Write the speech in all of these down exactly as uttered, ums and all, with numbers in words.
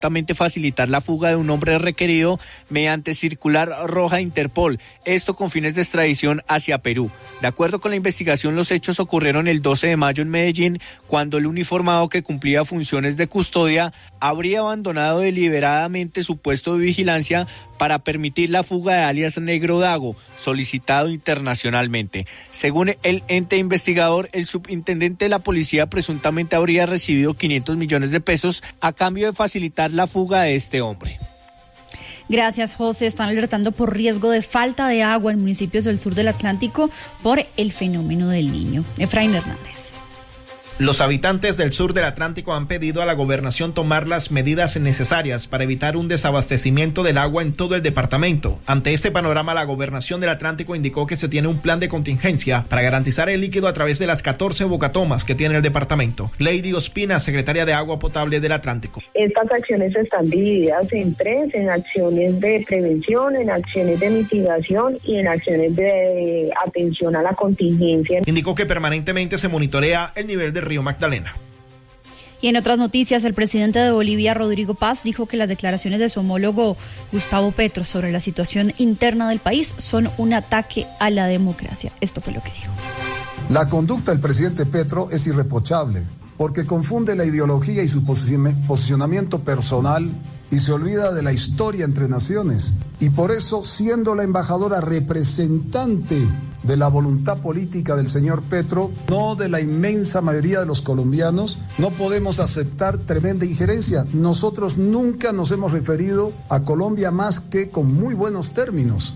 facilitar la fuga de un hombre requerido mediante circular roja Interpol, esto con fines de extradición hacia Perú. De acuerdo con la investigación, los hechos ocurrieron el doce de mayo en Medellín, cuando el uniformado que cumplía funciones de custodia habría abandonado deliberadamente su puesto de vigilancia para permitir la fuga de alias Negro Dago, solicitado internacionalmente. Según el ente investigador, el subintendente de la policía presuntamente habría recibido quinientos millones de pesos a cambio de facilitar la fuga de este hombre. Gracias, José. Están alertando por riesgo de falta de agua en municipios del sur del Atlántico por el fenómeno del Niño. Efraín Hernández. Los habitantes del sur del Atlántico han pedido a la gobernación tomar las medidas necesarias para evitar un desabastecimiento del agua en todo el departamento. Ante este panorama, la gobernación del Atlántico indicó que se tiene un plan de contingencia para garantizar el líquido a través de las catorce bocatomas que tiene el departamento. Lady Ospina, secretaria de Agua Potable del Atlántico. Estas acciones están divididas en tres, en acciones de prevención, en acciones de mitigación y en acciones de atención a la contingencia. Indicó que permanentemente se monitorea el nivel de Río Magdalena. Y en otras noticias, el presidente de Bolivia, Rodrigo Paz, dijo que las declaraciones de su homólogo Gustavo Petro sobre la situación interna del país son un ataque a la democracia. Esto fue lo que dijo. La conducta del presidente Petro es irreprochable, porque confunde la ideología y su posicionamiento personal y se olvida de la historia entre naciones. Y por eso, siendo la embajadora representante de la voluntad política del señor Petro, no de la inmensa mayoría de los colombianos, no podemos aceptar tremenda injerencia. Nosotros nunca nos hemos referido a Colombia más que con muy buenos términos.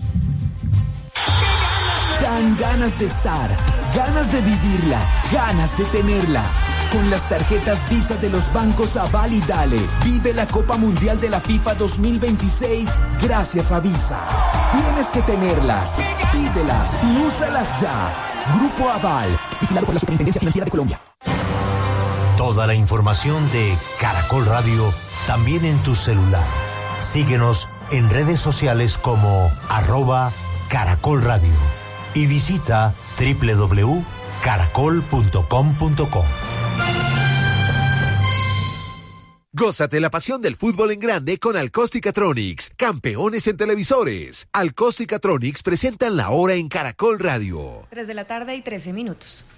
Dan ganas de estar, ganas de vivirla, ganas de tenerla. Con las tarjetas Visa de los bancos Aval y Dale, vive la Copa Mundial de la FIFA dos mil veintiséis gracias a Visa. Tienes que tenerlas, pídelas y úsalas ya. Grupo Aval, vigilado por la Superintendencia Financiera de Colombia. Toda la información de Caracol Radio también en tu celular. Síguenos en redes sociales como arroba Caracol Radio y visita doble u doble u doble u punto caracol punto com punto co. Gózate la pasión del fútbol en grande con Alcosticatronics, campeones en televisores. Alcosticatronics presentan la hora en Caracol Radio. tres de la tarde y trece minutos.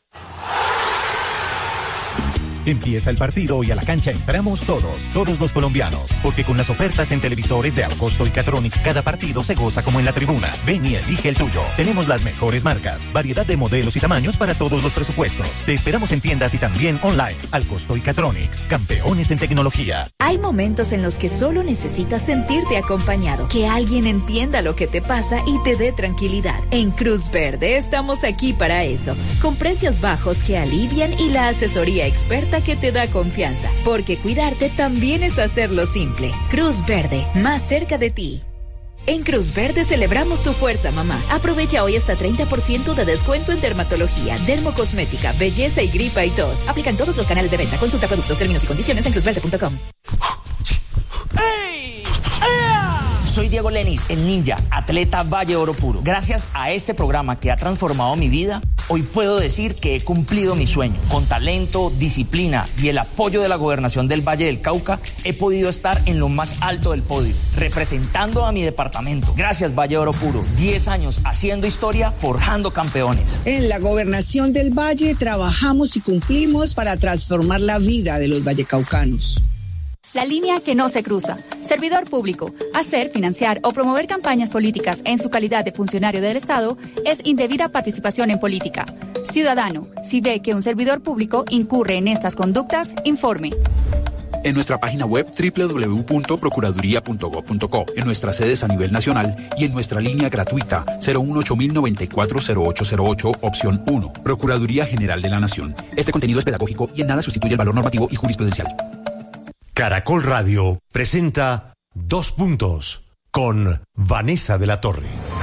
Empieza el partido y a la cancha entramos todos, todos los colombianos, porque con las ofertas en televisores de Alcosto y Catronics cada partido se goza como en la tribuna. Ven y elige el tuyo. Tenemos las mejores marcas, variedad de modelos y tamaños para todos los presupuestos. Te esperamos en tiendas y también online. Alcosto y Catronics, campeones en tecnología. Hay momentos en los que solo necesitas sentirte acompañado, que alguien entienda lo que te pasa y te dé tranquilidad. En Cruz Verde estamos aquí para eso, con precios bajos que alivian y la asesoría experta que te da confianza, porque cuidarte también es hacerlo simple. Cruz Verde, más cerca de ti. En Cruz Verde celebramos tu fuerza, mamá. Aprovecha hoy hasta treinta por ciento de descuento en dermatología, dermocosmética, belleza y gripa y tos. Aplican todos los canales de venta. Consulta productos, términos y condiciones en cruz verde punto com. ¡Hey! ¡Ea! Soy Diego Lenis, el ninja, atleta Valle Oro Puro. Gracias a este programa que ha transformado mi vida, hoy puedo decir que he cumplido mi sueño. Con talento, disciplina y el apoyo de la gobernación del Valle del Cauca, he podido estar en lo más alto del podio, representando a mi departamento. Gracias, Valle Oro Puro. diez años haciendo historia, forjando campeones. En la gobernación del Valle trabajamos y cumplimos para transformar la vida de los vallecaucanos. La línea que no se cruza. Servidor público. Hacer, financiar o promover campañas políticas en su calidad de funcionario del Estado es indebida participación en política. Ciudadano, si ve que un servidor público incurre en estas conductas, informe. En nuestra página web doble u doble u doble u punto procuraduría punto gob punto co, en nuestras sedes a nivel nacional y en nuestra línea gratuita cero uno ocho mil noventa y cuatro cero ocho cero ocho, opción uno. Procuraduría General de la Nación. Este contenido es pedagógico y en nada sustituye el valor normativo y jurisprudencial. Caracol Radio presenta Dos Puntos con Vanessa de la Torre.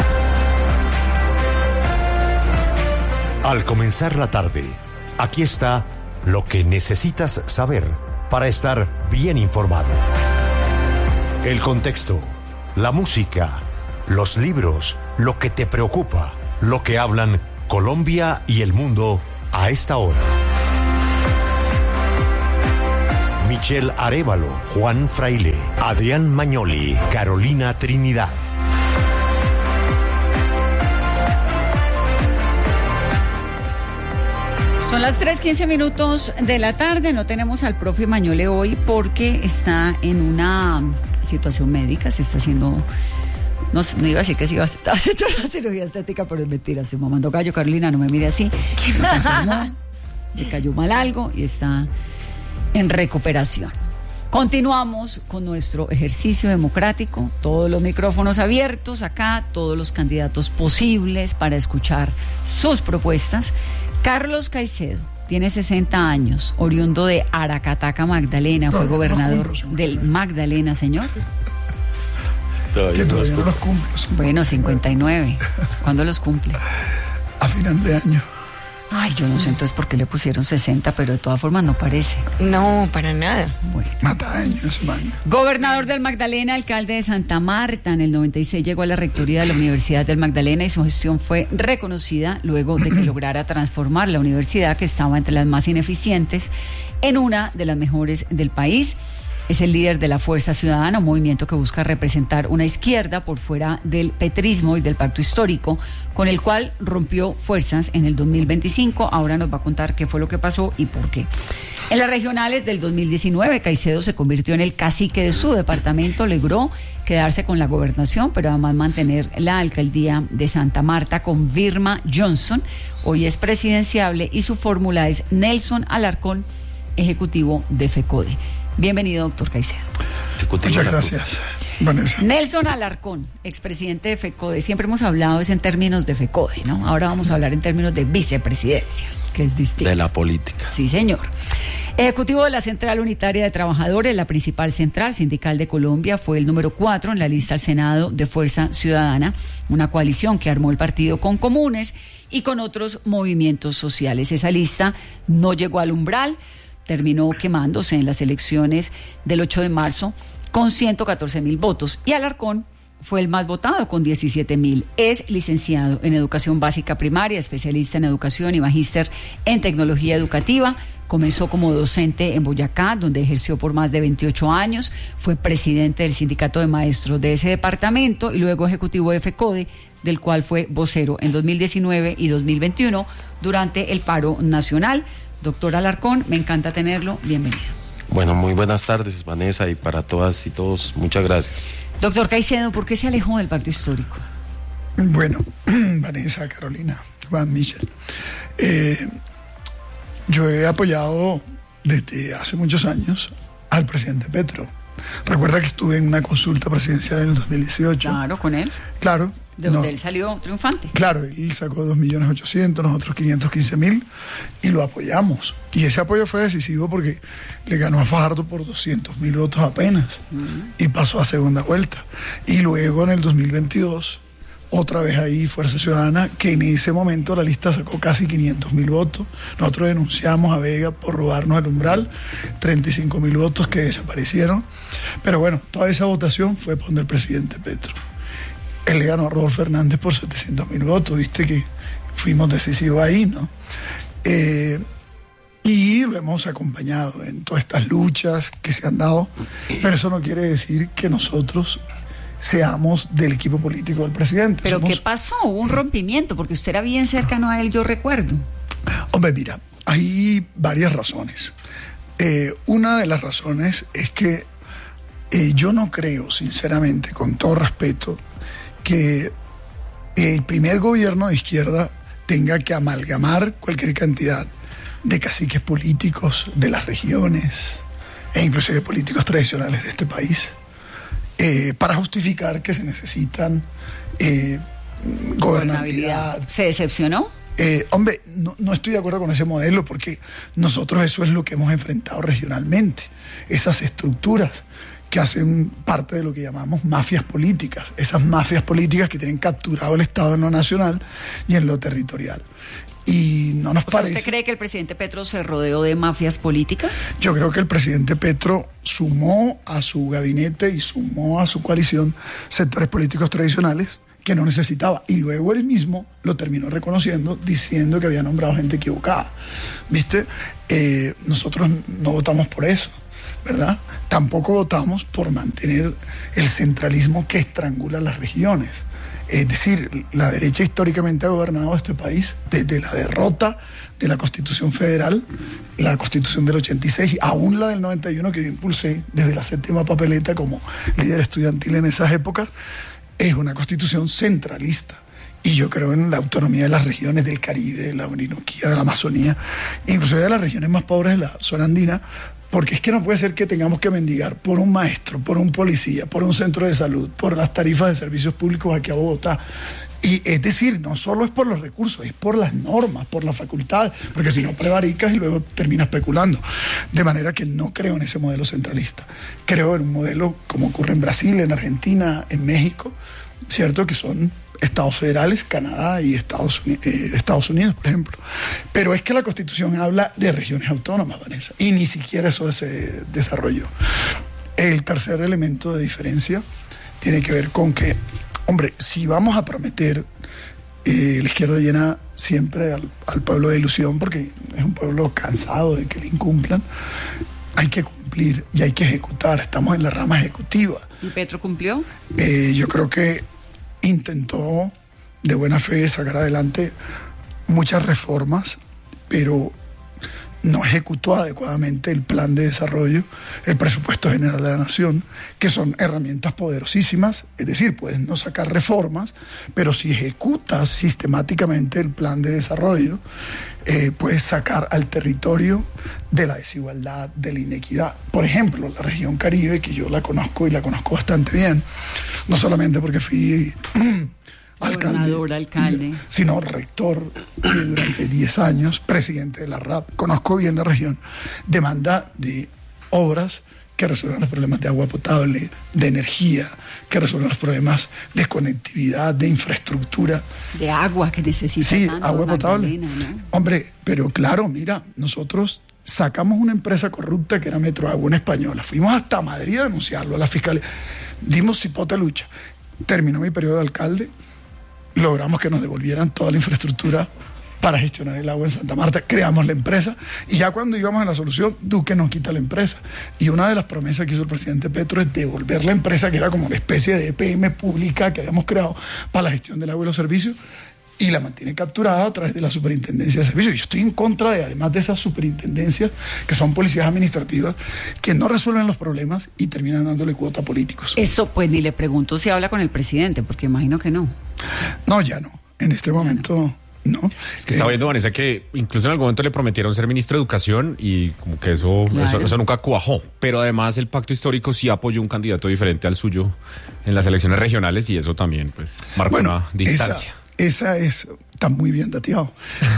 Al comenzar la tarde, aquí está lo que necesitas saber para estar bien informado. El contexto, la música, los libros, lo que te preocupa, lo que hablan Colombia y el mundo a esta hora. Michelle Arévalo, Juan Fraile, Adrián Mañoli, Carolina Trinidad. Son las tres quince minutos de la tarde, no tenemos al profe Mañole hoy porque está en una situación médica, se está haciendo, no, no iba a decir que se iba a estar haciendo una cirugía estética, pero es mentira, se mamando gallo. Carolina, no me mire así, se enfermó, le cayó mal algo y está en recuperación. Continuamos con nuestro ejercicio democrático, todos los micrófonos abiertos acá, todos los candidatos posibles para escuchar sus propuestas. Carlos Caicedo tiene sesenta años, oriundo de Aracataca, Magdalena, fue gobernador del Magdalena, señor. Todavía no los cumplo. Bueno, cincuenta y nueve. ¿Cuándo los cumple? A final de año. Ay, yo no sé entonces por qué le pusieron sesenta, pero de todas formas no parece. No, para nada. Bueno. Mata años, man. Gobernador del Magdalena, alcalde de Santa Marta. En el noventa y seis llegó a la rectoría de la Universidad del Magdalena y su gestión fue reconocida luego de que lograra transformar la universidad, que estaba entre las más ineficientes, en una de las mejores del país. Es el líder de la Fuerza Ciudadana, un movimiento que busca representar una izquierda por fuera del petrismo y del pacto histórico, con el cual rompió fuerzas en el dos mil veinticinco. Ahora nos va a contar qué fue lo que pasó y por qué. En las regionales del dos mil diecinueve, Caicedo se convirtió en el cacique de su departamento, logró quedarse con la gobernación, pero además mantener la alcaldía de Santa Marta con Vilma Johnson. Hoy es presidenciable y su fórmula es Nelson Alarcón, ejecutivo de FECODE. Bienvenido, doctor Caicedo. Muchas gracias, Vanessa. Nelson Alarcón, expresidente de FECODE. Siempre hemos hablado es en términos de FECODE, ¿no? Ahora vamos a hablar en términos de vicepresidencia, que es distinto. De la política. Sí, señor. Ejecutivo de la Central Unitaria de Trabajadores, la principal central sindical de Colombia, fue el número cuatro en la lista al Senado de Fuerza Ciudadana, una coalición que armó el partido con comunes y con otros movimientos sociales. Esa lista no llegó al umbral, terminó quemándose en las elecciones del ocho de marzo con ciento catorce mil votos y Alarcón fue el más votado con diecisiete mil. Es licenciado en Educación Básica Primaria, especialista en Educación y magíster en Tecnología Educativa. Comenzó como docente en Boyacá, donde ejerció por más de veintiocho años. Fue presidente del sindicato de maestros de ese departamento y luego ejecutivo de FECODE, del cual fue vocero en dos mil diecinueve y dos mil veintiuno durante el paro nacional. Doctor Alarcón, me encanta tenerlo. Bienvenido. Bueno, muy buenas tardes, Vanessa, y para todas y todos, muchas gracias. Doctor Caicedo, ¿por qué se alejó del pacto histórico? Bueno, Vanessa, Carolina, Juan, Michelle, eh, yo he apoyado desde hace muchos años al presidente Petro. Recuerda que estuve en una consulta presidencial en el dos mil dieciocho. Claro, con él. Claro. De donde no. él salió triunfante. Claro, él sacó dos millones ochocientos, nosotros quinientos quince mil y lo apoyamos. Y ese apoyo fue decisivo porque le ganó a Fajardo por doscientos mil votos apenas uh-huh. y pasó a segunda vuelta. Y luego en el dos mil veintidós, otra vez ahí Fuerza Ciudadana, que en ese momento la lista sacó casi quinientos mil votos. Nosotros denunciamos a Vega por robarnos el umbral, treinta y cinco mil votos que desaparecieron. Pero bueno, toda esa votación fue por el presidente Petro. Él le ganó a Rodolfo Hernández por setecientos mil votos, viste que fuimos decisivos ahí, ¿no? Eh, y lo hemos acompañado en todas estas luchas que se han dado, pero eso no quiere decir que nosotros seamos del equipo político del presidente. ¿Pero Somos... qué pasó? Hubo un rompimiento, porque usted era bien cercano a él, yo recuerdo. Hombre, mira, hay varias razones. Eh, una de las razones es que eh, yo no creo, sinceramente, con todo respeto, que el primer gobierno de izquierda tenga que amalgamar cualquier cantidad de caciques políticos de las regiones e inclusive políticos tradicionales de este país eh, para justificar que se necesitan eh, gobernabilidad. ¿Se decepcionó? Eh, hombre, no, no estoy de acuerdo con ese modelo porque nosotros eso es lo que hemos enfrentado regionalmente, esas estructuras que hacen parte de lo que llamamos mafias políticas, esas mafias políticas que tienen capturado el Estado en lo nacional y en lo territorial. Y no nos o sea, parece... ¿Usted cree que el presidente Petro se rodeó de mafias políticas? Yo creo que el presidente Petro sumó a su gabinete y sumó a su coalición sectores políticos tradicionales que no necesitaba. Y luego él mismo lo terminó reconociendo, diciendo que había nombrado gente equivocada. ¿Viste? Eh, nosotros no votamos por eso. ¿verdad? Tampoco votamos por mantener el centralismo que estrangula las regiones. Es decir, la derecha históricamente ha gobernado este país desde la derrota de la Constitución Federal, la Constitución del ochenta y seis, aún la del noventa y uno que yo impulsé desde la séptima papeleta como líder estudiantil en esas épocas, es una Constitución centralista. Y yo creo en la autonomía de las regiones del Caribe, de la Orinoquía, de la Amazonía, incluso de las regiones más pobres de la zona andina, porque es que no puede ser que tengamos que mendigar por un maestro, por un policía, por un centro de salud, por las tarifas de servicios públicos aquí a Bogotá. Y es decir, no solo es por los recursos, es por las normas, por las facultades, porque si no prevaricas y luego terminas especulando. De manera que no creo en ese modelo centralista. Creo en un modelo como ocurre en Brasil, en Argentina, en México, ¿cierto? Que son estados federales, Canadá y Estados Unidos, eh, Estados Unidos, por ejemplo. Pero es que la Constitución habla de regiones autónomas, Vanessa, y ni siquiera eso se desarrolló. El tercer elemento de diferencia tiene que ver con que, hombre, si vamos a prometer, eh, la izquierda llena siempre al, al pueblo de ilusión, porque es un pueblo cansado de que le incumplan, hay que cumplir y hay que ejecutar. Estamos en la rama ejecutiva. ¿Y Petro cumplió? Eh, yo creo que intentó de buena fe sacar adelante muchas reformas, pero no ejecutó adecuadamente el plan de desarrollo, el presupuesto general de la nación, que son herramientas poderosísimas. Es decir, puedes no sacar reformas, pero si ejecutas sistemáticamente el plan de desarrollo, eh, puedes sacar al territorio de la desigualdad, de la inequidad. Por ejemplo, la región Caribe, que yo la conozco y la conozco bastante bien, no solamente porque fui alcalde, alcalde, sino rector durante diez años, presidente de la R A P, conozco bien la región, demanda de obras que resuelvan los problemas de agua potable, de energía, que resuelvan los problemas de conectividad, de infraestructura. De agua que necesita sí, tanto, agua potable. ¿no? Hombre, pero claro, mira, nosotros sacamos una empresa corrupta que era Metroagua, una española. Fuimos hasta Madrid a denunciarlo a la fiscalía. Dimos cipote lucha. Terminó mi periodo de alcalde, logramos que nos devolvieran toda la infraestructura para gestionar el agua en Santa Marta, creamos la empresa y ya cuando íbamos a la solución, Duque nos quita la empresa. Y una de las promesas que hizo el presidente Petro es devolver la empresa, que era como una especie de E P M pública que habíamos creado para la gestión del agua y los servicios, y la mantiene capturada a través de la Superintendencia de Servicios. Yo estoy en contra de, además de esas superintendencias, que son policías administrativas, que no resuelven los problemas y terminan dándole cuota a políticos. Esto, pues ni le pregunto si habla con el presidente, porque imagino que no. No, ya no. En este momento... No, es que estaba viendo, Vanessa, que incluso en algún momento le prometieron ser ministro de Educación y como que eso, claro. eso, eso nunca cuajó. Pero además el pacto histórico sí apoyó un candidato diferente al suyo en las elecciones regionales y eso también pues marcó bueno, una distancia. Esa, esa es, está muy bien dateado.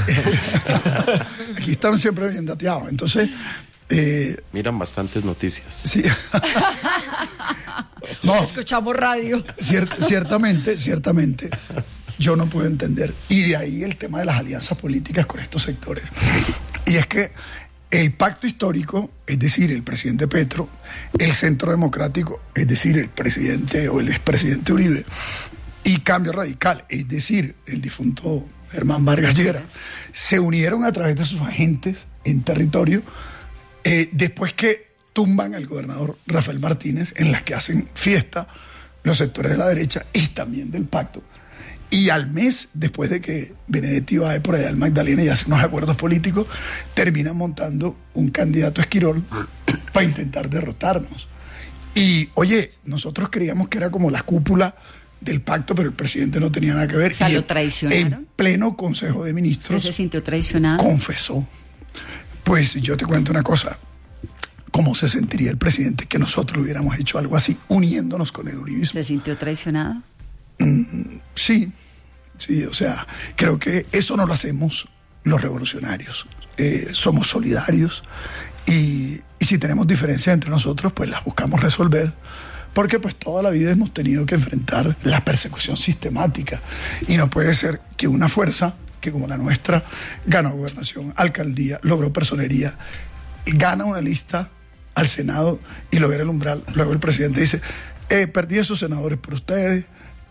Aquí están siempre bien dateados. Entonces... Eh, Miran bastantes noticias. Sí. No, escuchamos radio. Ciert, ciertamente, ciertamente. Yo no puedo entender. Y de ahí el tema de las alianzas políticas con estos sectores. Y es que el pacto histórico, es decir, el presidente Petro, el Centro Democrático, es decir, el presidente o el expresidente Uribe, y Cambio Radical, es decir, el difunto Germán Vargas Llera, se unieron a través de sus agentes en territorio, eh, después que tumban al gobernador Rafael Martínez, en las que hacen fiesta los sectores de la derecha y también del pacto. Y al mes, después de que Benedetti va por allá al Magdalena y hace unos acuerdos políticos, terminan montando un candidato Esquirol para intentar derrotarnos. Y, oye, nosotros creíamos que era como la cúpula del pacto, pero el presidente no tenía nada que ver. O sea, y ¿lo traicionaron? En pleno Consejo de Ministros... ¿Se sintió traicionado? Confesó. Pues yo te cuento una cosa. ¿Cómo se sentiría el presidente que nosotros hubiéramos hecho algo así, uniéndonos con el uribismo? ¿Se sintió traicionado? Mm, sí, sí, o sea, creo que eso no lo hacemos los revolucionarios. Eh, somos solidarios y, y si tenemos diferencias entre nosotros, pues las buscamos resolver, porque pues toda la vida hemos tenido que enfrentar la persecución sistemática y no puede ser que una fuerza que como la nuestra gana gobernación, alcaldía, logró personería, gana una lista al Senado y logra el umbral, luego el presidente dice, eh, perdí esos senadores por ustedes,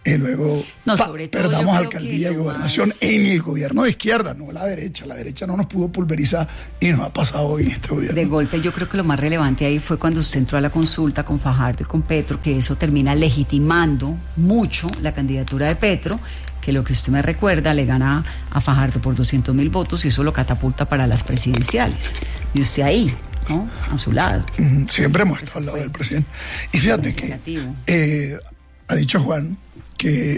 y luego no, pa, sobre todo perdamos alcaldía y gobernación más... en el gobierno de izquierda, no la derecha. La derecha no nos pudo pulverizar y nos ha pasado hoy en este gobierno. De golpe, yo creo que lo más relevante ahí fue cuando se entró a la consulta con Fajardo y con Petro, que eso termina legitimando mucho la candidatura de Petro, que lo que usted me recuerda le gana a Fajardo por doscientos mil votos y eso lo catapulta para las presidenciales. Y usted ahí, ¿no? A su lado. Siempre hemos estado al lado del presidente. Y fíjate que eh, ha dicho Juan que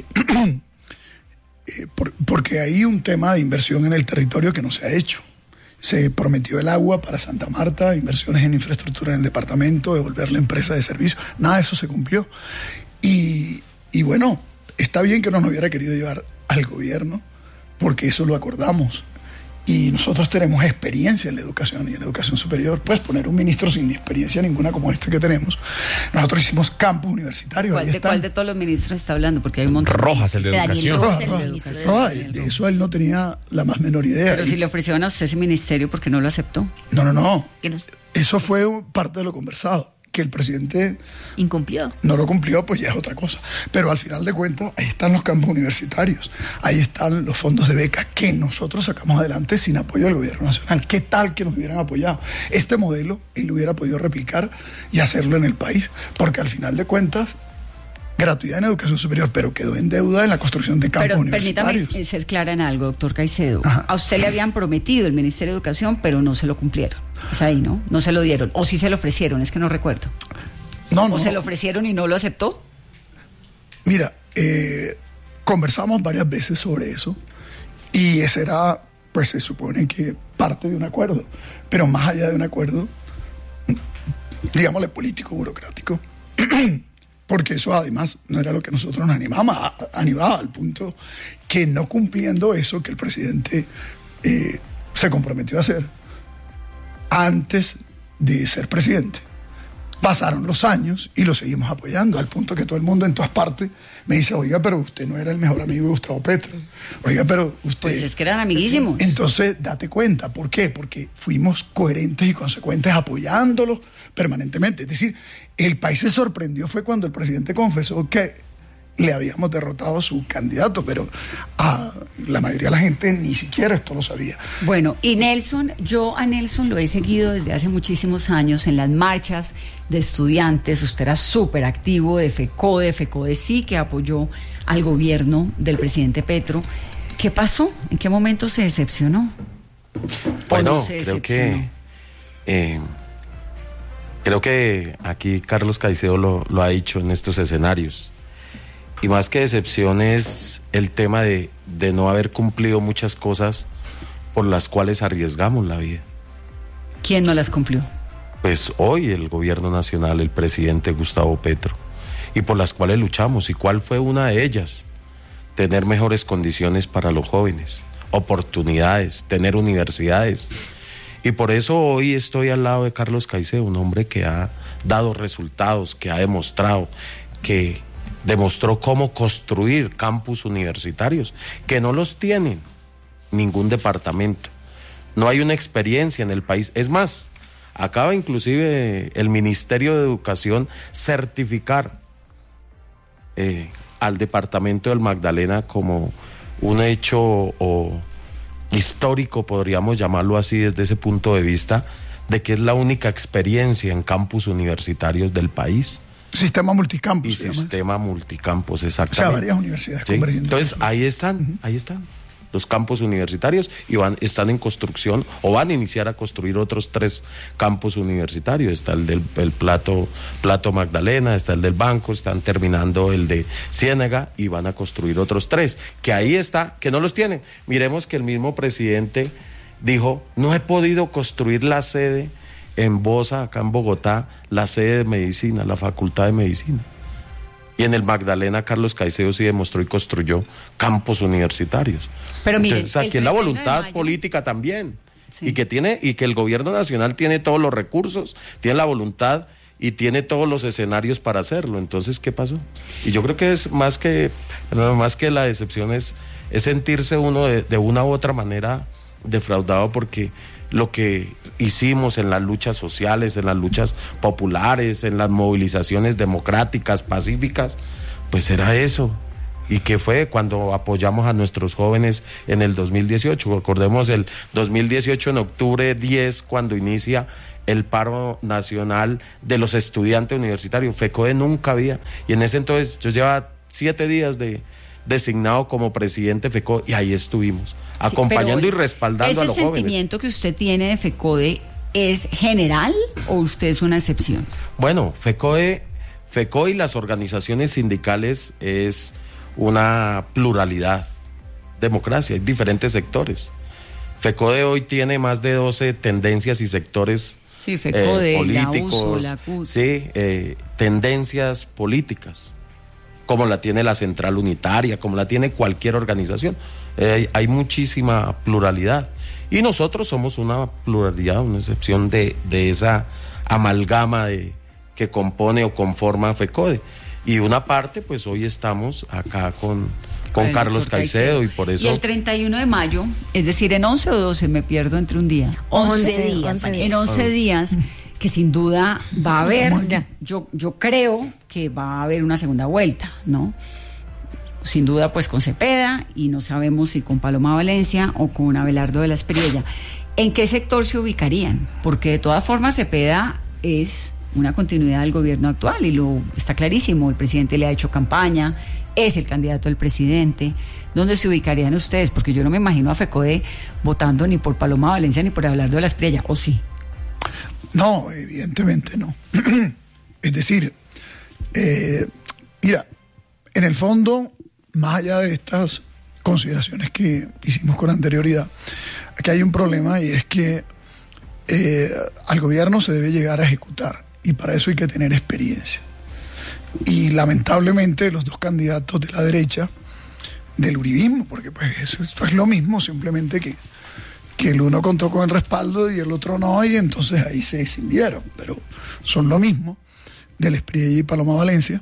eh, por, porque hay un tema de inversión en el territorio que no se ha hecho. Se prometió el agua para Santa Marta, inversiones en infraestructura en el departamento, devolver la empresa de servicio. Nada de eso se cumplió. Y, y bueno, está bien que no nos hubiera querido llevar al gobierno, porque eso lo acordamos. Y nosotros tenemos experiencia en la educación y en la educación superior. Puedes poner un ministro sin experiencia ninguna como este que tenemos. Nosotros hicimos campus universitarios. ¿Cuál, de, ¿Cuál de todos los ministros está hablando? Porque hay un montón. Rojas, el de educación. Rojas, Rojas, el Rojas, Rojas, de, de eso él no tenía la más menor idea. Pero y, si le ofrecieron a usted ese ministerio, ¿por qué no lo aceptó? No, no, no. Eso fue parte de lo conversado. Que el presidente incumplió. No lo cumplió, pues ya es otra cosa. Pero al final de cuentas, ahí están los campos universitarios, ahí están los fondos de beca que nosotros sacamos adelante sin apoyo del gobierno nacional. ¿Qué tal que nos hubieran apoyado? Este modelo él lo hubiera podido replicar y hacerlo en el país, porque al final de cuentas, gratuidad en educación superior, pero quedó en deuda en la construcción de campos pero universitarios. Permítame ser clara en algo, doctor Caicedo. Ajá. A usted le habían prometido el Ministerio de Educación, pero no se lo cumplieron. Es ahí, ¿no? No se lo dieron. O sí se lo ofrecieron, es que no recuerdo. No, no. ¿O se lo ofrecieron y no lo aceptó? Mira, eh, conversamos varias veces sobre eso y ese era, pues se supone que parte de un acuerdo. Pero más allá de un acuerdo, digámosle político, burocrático, porque eso además no era lo que nosotros nos animamos, animaba al punto que no cumpliendo eso que el presidente eh, se comprometió a hacer antes de ser presidente, pasaron los años y lo seguimos apoyando, al punto que todo el mundo en todas partes me dice, oiga, pero usted no era el mejor amigo de Gustavo Petro, oiga, pero usted... Pues es que eran amiguísimos. Entonces, date cuenta, ¿por qué? Porque fuimos coherentes y consecuentes apoyándolo permanentemente, es decir, el país se sorprendió fue cuando el presidente confesó que le habíamos derrotado a su candidato, pero a la mayoría de la gente ni siquiera esto lo sabía. Bueno, y Nelson, yo a Nelson lo he seguido desde hace muchísimos años en las marchas de estudiantes. Usted era súper activo de FECODE, FECODE sí, que apoyó al gobierno del presidente Petro. ¿Qué pasó? ¿En qué momento se decepcionó? Bueno, no se creo decepcionó? que... Eh, creo que aquí Carlos Caicedo lo, lo ha dicho en estos escenarios. Y más que decepción es el tema de, de no haber cumplido muchas cosas por las cuales arriesgamos la vida. ¿Quién no las cumplió? Pues hoy el gobierno nacional, el presidente Gustavo Petro, y por las cuales luchamos. ¿Y cuál fue una de ellas? Tener mejores condiciones para los jóvenes, oportunidades, tener universidades. Y por eso hoy estoy al lado de Carlos Caicedo, un hombre que ha dado resultados, que ha demostrado que... demostró cómo construir campus universitarios, que no los tienen ningún departamento. No hay una experiencia en el país. Es más, acaba inclusive el Ministerio de Educación certificar eh, al departamento del Magdalena como un hecho o, histórico, podríamos llamarlo así desde ese punto de vista, de que es la única experiencia en campus universitarios del país. Sistema multicampus. Y sistema multicampus, exactamente. O sea, varias universidades ¿sí? convergiendo. Entonces, ahí están, uh-huh. ahí están los campus universitarios y van, están en construcción o van a iniciar a construir otros tres campus universitarios. Está el del el Plato, Plato Magdalena, está el del Banco, están terminando el de Ciénega y van a construir otros tres, que ahí está, que no los tienen. Miremos que el mismo presidente dijo, no he podido construir la sede en Bosa, acá en Bogotá, la sede de medicina, la facultad de medicina. Y en el Magdalena, Carlos Caicedo sí demostró y construyó campos universitarios. Pero miren, entonces, aquí es la voluntad política también. Sí. Y que tiene, y que el gobierno nacional tiene todos los recursos, tiene la voluntad y tiene todos los escenarios para hacerlo. Entonces, ¿qué pasó? Y yo creo que es más que, más que la decepción es, es sentirse uno de, de una u otra manera defraudado, porque lo que hicimos en las luchas sociales, en las luchas populares, en las movilizaciones democráticas, pacíficas, pues era eso, y que fue cuando apoyamos a nuestros jóvenes en el dos mil dieciocho. Recordemos el dos mil dieciocho, en octubre diez, cuando inicia el paro nacional de los estudiantes universitarios. FECODE nunca había, y en ese entonces yo llevaba siete días de designado como presidente de FECODE, y ahí estuvimos, sí, acompañando y respaldando a los jóvenes. ¿Ese sentimiento que usted tiene de FECODE es general o usted es una excepción? Bueno, FECODE, FECODE y las organizaciones sindicales es una pluralidad, democracia, hay diferentes sectores. FECODE hoy tiene más de doce tendencias y sectores sí, FECODE, eh, políticos, la U S O, la C U T. sí, eh, tendencias políticas, como la tiene la Central Unitaria, como la tiene cualquier organización. Eh, hay muchísima pluralidad, y nosotros somos una pluralidad, una excepción de, de esa amalgama de, que compone o conforma FECODE. Y una parte, pues hoy estamos acá con, con Carlos Caicedo, y por eso... Y el treinta y uno de mayo, es decir, en once o doce, me pierdo entre un día. once días. En once días, que sin duda va a haber, yo, yo creo que va a haber una segunda vuelta, ¿no? Sin duda, pues con Cepeda, y no sabemos si con Paloma Valencia o con Abelardo de la Espriella. ¿En qué sector se ubicarían? Porque de todas formas Cepeda es una continuidad del gobierno actual, y lo está clarísimo, el presidente le ha hecho campaña, es el candidato del presidente. ¿Dónde se ubicarían ustedes? Porque yo no me imagino a FECODE votando ni por Paloma Valencia ni por Abelardo de la Espriella, ¿o sí? No, evidentemente no. Es decir, eh, mira, en el fondo, más allá de estas consideraciones que hicimos con anterioridad, aquí hay un problema, y es que eh, al gobierno se debe llegar a ejecutar, y para eso hay que tener experiencia. Y lamentablemente los dos candidatos de la derecha, del uribismo, porque pues eso, esto es lo mismo, simplemente que, que el uno contó con el respaldo y el otro no, y entonces ahí se escindieron, pero son lo mismo, del Espriella y Paloma Valencia,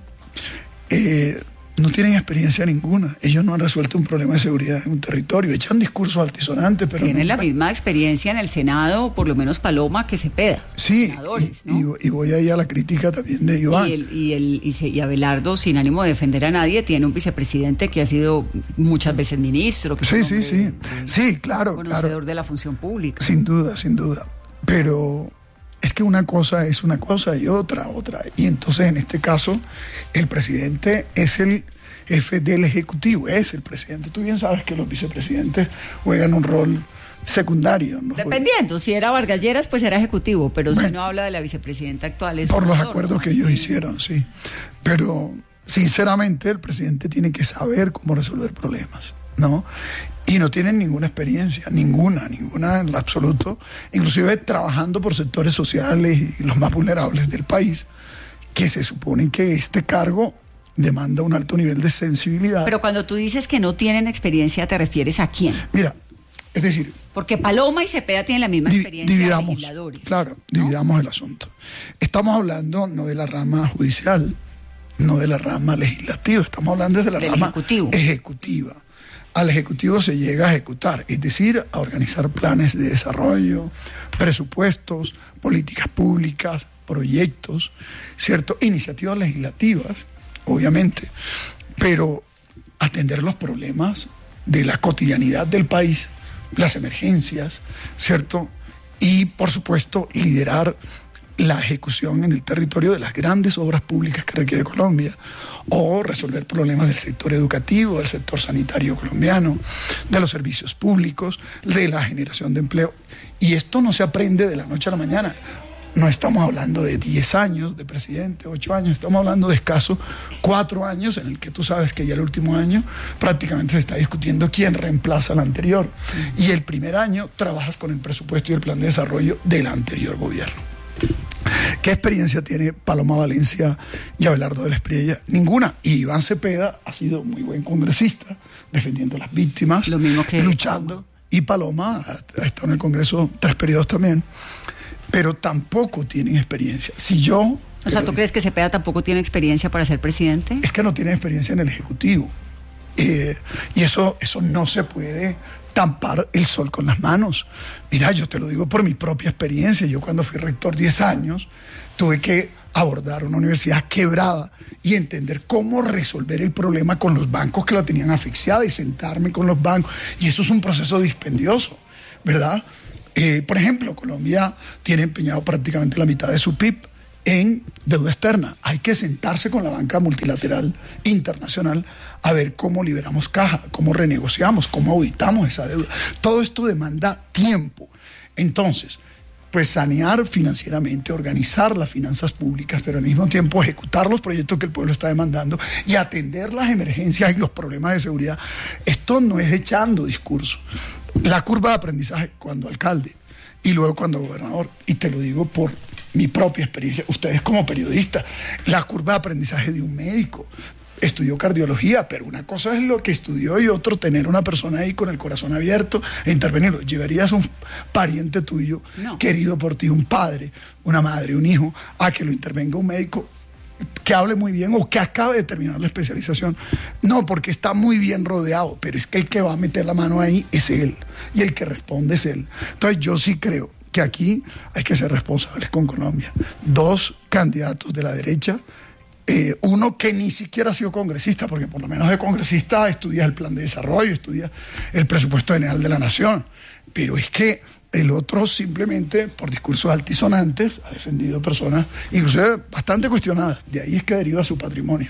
eh, no tienen experiencia ninguna. Ellos no han resuelto un problema de seguridad en un territorio. Echan discursos altisonantes, pero... Tienen nunca... la misma experiencia en el Senado, por lo menos Paloma, que Cepeda. Sí, y, ¿no? y, y voy ahí a la crítica también de Iván. Y, el, y, el, y, se, y Abelardo, sin ánimo de defender a nadie, tiene un vicepresidente que ha sido muchas veces ministro. Que sí, sí, hombre, sí. Sí, claro, conocedor claro. de la función pública. Sin duda, sin duda. Pero... es que una cosa es una cosa y otra, otra. Y entonces, en este caso, el presidente es el jefe del Ejecutivo, es el presidente. Tú bien sabes que los vicepresidentes juegan un rol secundario, ¿no? Dependiendo, si era Vargas Lleras, pues era ejecutivo, pero bueno, si no habla de la vicepresidenta actual... es por los acuerdos que ellos hicieron, sí. Pero, sinceramente, el presidente tiene que saber cómo resolver problemas, ¿no? Y no tienen ninguna experiencia, ninguna, ninguna en lo absoluto, inclusive trabajando por sectores sociales y los más vulnerables del país, que se supone que este cargo demanda un alto nivel de sensibilidad. Pero cuando tú dices que no tienen experiencia, ¿te refieres a quién? Mira, es decir... porque Paloma y Cepeda tienen la misma di- experiencia dividamos, de legisladores. Claro, ¿no? dividamos el asunto. Estamos hablando no de la rama judicial, no de la rama legislativa, estamos hablando de la Del rama ejecutivo. ejecutiva. Al Ejecutivo se llega a ejecutar, es decir, a organizar planes de desarrollo, presupuestos, políticas públicas, proyectos, ¿cierto? Iniciativas legislativas, obviamente, pero atender los problemas de la cotidianidad del país, las emergencias, ¿cierto? Y, por supuesto, liderar la ejecución en el territorio de las grandes obras públicas que requiere Colombia, o resolver problemas del sector educativo, del sector sanitario colombiano, de los servicios públicos, de la generación de empleo. Y esto no se aprende de la noche a la mañana. No estamos hablando de diez años de presidente, ocho años, estamos hablando de escaso cuatro años, en el que tú sabes que ya el último año prácticamente se está discutiendo quién reemplaza al anterior. Y el primer año trabajas con el presupuesto y el plan de desarrollo del anterior gobierno. ¿Qué experiencia tiene Paloma Valencia y Abelardo de la Espriella? Ninguna. Y Iván Cepeda ha sido muy buen congresista, defendiendo a las víctimas, lo mismo que luchando. Paloma. Y Paloma ha, ha estado en el Congreso tres periodos también, pero tampoco tienen experiencia. Si yo... O sea, ¿tú crees que Cepeda tampoco tiene experiencia para ser presidente? Es que no tiene experiencia en el Ejecutivo. Eh, y eso, eso no se puede tampar el sol con las manos. Mira, yo te lo digo por mi propia experiencia. Yo cuando fui rector diez años, tuve que abordar una universidad quebrada y entender cómo resolver el problema con los bancos que la tenían asfixiada y sentarme con los bancos. Y eso es un proceso dispendioso, ¿verdad? Eh, por ejemplo, Colombia tiene empeñado prácticamente la mitad de su P I B en deuda externa. Hay que sentarse con la banca multilateral internacional a ver cómo liberamos caja, cómo renegociamos, cómo auditamos esa deuda. Todo esto demanda tiempo. Entonces, pues sanear financieramente, organizar las finanzas públicas, pero al mismo tiempo ejecutar los proyectos que el pueblo está demandando y atender las emergencias y los problemas de seguridad. Esto no es echando discurso. La curva de aprendizaje cuando alcalde y luego cuando gobernador, y te lo digo por mi propia experiencia, ustedes como periodistas, la curva de aprendizaje de un médico, estudió cardiología, pero una cosa es lo que estudió y otro tener una persona ahí con el corazón abierto e intervenirlo. Llevarías a un pariente tuyo, no. querido por ti, un padre, una madre, un hijo, a que lo intervenga un médico que hable muy bien o que acabe de terminar la especialización. No, porque está muy bien rodeado, pero es que el que va a meter la mano ahí es él y el que responde es él. Entonces yo sí creo que aquí hay que ser responsables con Colombia. Dos candidatos de la derecha, eh, uno que ni siquiera ha sido congresista, porque por lo menos de congresista estudia el plan de desarrollo, estudia el presupuesto general de la nación, pero es que el otro simplemente por discursos altisonantes ha defendido personas inclusive bastante cuestionadas, de ahí es que deriva su patrimonio,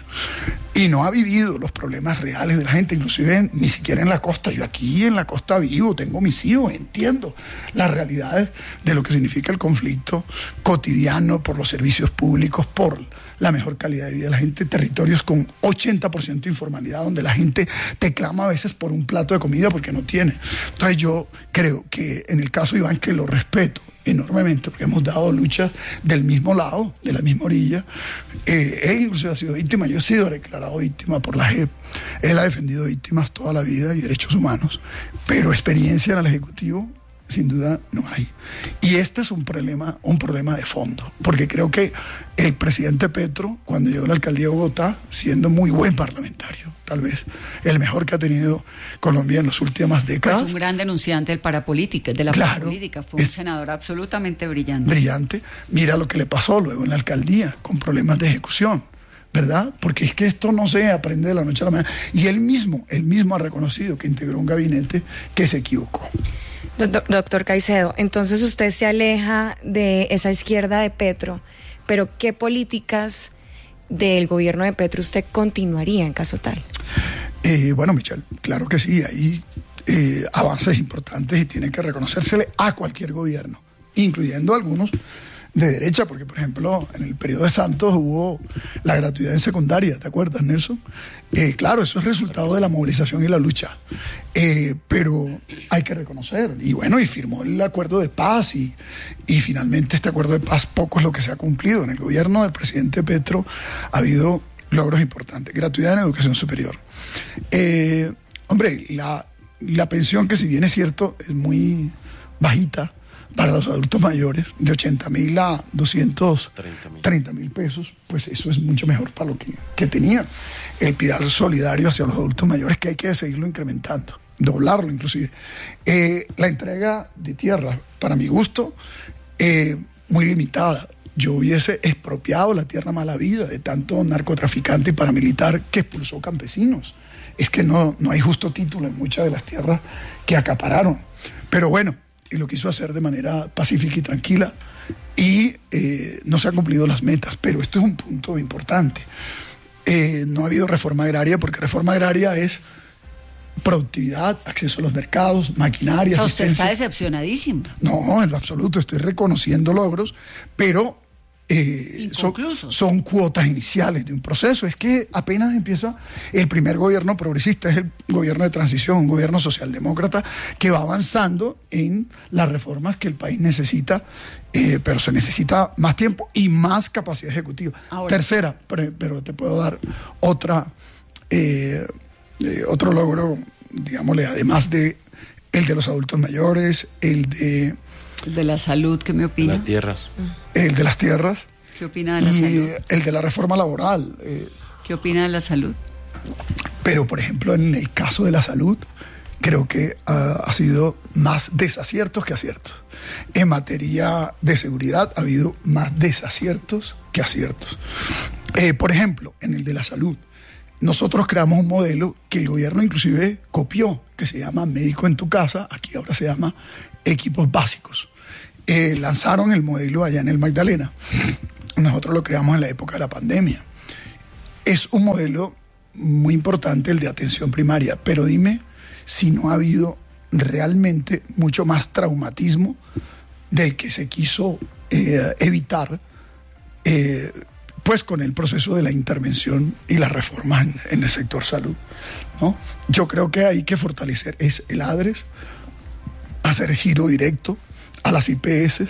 y no ha vivido los problemas reales de la gente, inclusive ni siquiera en la costa. Yo aquí en la costa vivo, tengo mis hijos, entiendo las realidades de lo que significa el conflicto cotidiano por los servicios públicos, por la mejor calidad de vida de la gente, territorios con ochenta por ciento de informalidad, donde la gente te clama a veces por un plato de comida porque no tiene. Entonces yo creo que en el caso de Iván, que lo respeto enormemente, porque hemos dado luchas del mismo lado, de la misma orilla, eh, él incluso ha sido víctima, yo he sido declarado víctima por la J E P, él ha defendido víctimas toda la vida y derechos humanos, pero experiencia en el Ejecutivo sin duda no hay. Y este es un problema, un problema de fondo, porque creo que el presidente Petro, cuando llegó a la alcaldía de Bogotá, siendo muy buen parlamentario, tal vez el mejor que ha tenido Colombia en las últimas décadas. Pues un gran denunciante del parapolítica, de la claro, parapolítica, fue un senador absolutamente brillante. Brillante. Mira lo que le pasó luego en la alcaldía, con problemas de ejecución, ¿verdad? Porque es que esto no se aprende de la noche a la mañana. Y él mismo, él mismo ha reconocido que integró un gabinete que se equivocó. Doctor Caicedo, entonces usted se aleja de esa izquierda de Petro, pero ¿qué políticas del gobierno de Petro usted continuaría en caso tal? Eh, bueno, Michelle, claro que sí, hay eh, avances importantes y tienen que reconocérsele a cualquier gobierno, incluyendo algunos de derecha, porque por ejemplo en el periodo de Santos hubo la gratuidad en secundaria, ¿te acuerdas, Nelson? Eh, claro, eso es resultado de la movilización y la lucha, eh, pero hay que reconocer, y bueno, y firmó el acuerdo de paz, y, y finalmente este acuerdo de paz poco es lo que se ha cumplido. En el gobierno del presidente Petro ha habido logros importantes, gratuidad en educación superior. Eh, hombre, la, la pensión, que si bien es cierto, es muy bajita para los adultos mayores, de ochenta mil a doscientos treinta mil pesos, pues eso es mucho mejor para lo que, que tenía. El pilar solidario hacia los adultos mayores, que hay que seguirlo incrementando, doblarlo inclusive. Eh, la entrega de tierra, para mi gusto, eh, muy limitada. Yo hubiese expropiado la tierra mala vida de tanto narcotraficante y paramilitar que expulsó campesinos. Es que no, no hay justo título en muchas de las tierras que acapararon. Pero bueno, y lo quiso hacer de manera pacífica y tranquila, y eh, no se han cumplido las metas, pero esto es un punto importante. Eh, no ha habido reforma agraria, porque reforma agraria es productividad, acceso a los mercados, maquinaria, o sea, asistencia. usted está decepcionadísimo. No, en lo absoluto, estoy reconociendo logros, pero Eh, son, son cuotas iniciales de un proceso. Es que apenas empieza el primer gobierno progresista, es el gobierno de transición, un gobierno socialdemócrata que va avanzando en las reformas que el país necesita, eh, pero se necesita más tiempo y más capacidad ejecutiva. Ahora. Tercera, pero, pero te puedo dar otra eh, eh, otro logro, digámosle, además de el de los adultos mayores, el de El de la salud, ¿qué me opina? Las tierras. El de las tierras. ¿Qué opina de la y salud? El de la reforma laboral. Eh, ¿Qué opina de la salud? Pero, por ejemplo, en el caso de la salud, creo que uh, ha sido más desaciertos que aciertos. En materia de seguridad ha habido más desaciertos que aciertos. Eh, por ejemplo, en el de la salud, nosotros creamos un modelo que el gobierno inclusive copió, que se llama Médico en tu casa, aquí ahora se llama Equipos Básicos. Eh, lanzaron el modelo allá en el Magdalena. Nosotros lo creamos en la época de la pandemia. Es un modelo muy importante el de atención primaria, pero dime si no ha habido realmente mucho más traumatismo del que se quiso eh, evitar eh, pues con el proceso de la intervención y las reformas en, en el sector salud, ¿no? Yo creo que hay que fortalecer es el ADRES, hacer giro directo a las I P S,